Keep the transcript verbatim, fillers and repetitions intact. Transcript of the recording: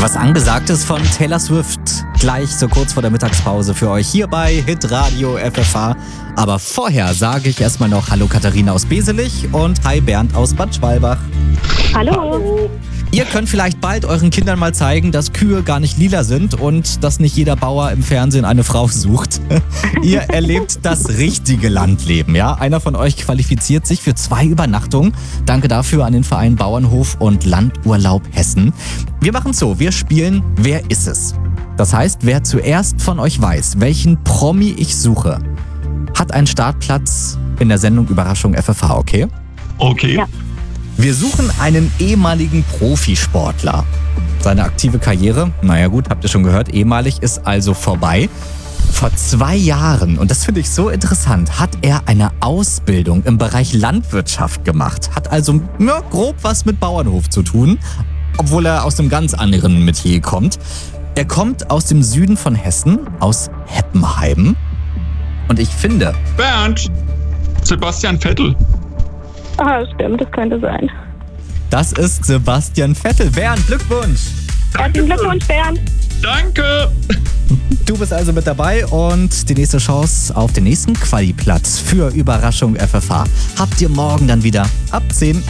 Was angesagt ist von Taylor Swift. Gleich so kurz vor der Mittagspause für euch hier bei Hitradio F F H. Aber vorher sage ich erstmal noch Hallo Katharina aus Beselich und Hi Bernd aus Bad Schwalbach. Hallo. Hallo. Ihr könnt vielleicht bald euren Kindern mal zeigen, dass Kühe gar nicht lila sind und dass nicht jeder Bauer im Fernsehen eine Frau sucht. Ihr erlebt das richtige Landleben, ja? Einer von euch qualifiziert sich für zwei Übernachtungen. Danke dafür an den Verein Bauernhof und Landurlaub Hessen. Wir machen's so, wir spielen Wer ist es? Das heißt, wer zuerst von euch weiß, welchen Promi ich suche, hat einen Startplatz in der Sendung Überraschung F F H, okay? Okay. Ja. Wir suchen einen ehemaligen Profisportler. Seine aktive Karriere, naja gut, habt ihr schon gehört, ehemalig ist also vorbei. Vor zwei Jahren, und das finde ich so interessant, hat er eine Ausbildung im Bereich Landwirtschaft gemacht. Hat also ja, grob was mit Bauernhof zu tun, obwohl er aus einem ganz anderen Metier kommt. Er kommt aus dem Süden von Hessen, aus Heppenheim. Und ich finde... Bernd, Sebastian Vettel. Ah, stimmt, das könnte sein. Das ist Sebastian Vettel. Bernd, Glückwunsch! Herzlichen Glückwunsch, Bernd. Danke! Du bist also mit dabei und die nächste Chance auf den nächsten Quali-Platz für Überraschung F F H habt ihr morgen dann wieder ab zehn.